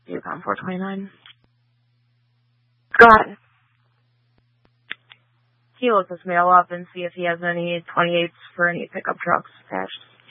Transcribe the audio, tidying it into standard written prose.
Yukon 429. Scott, can you look this mail up and see if he has any 28s for any pickup trucks attached?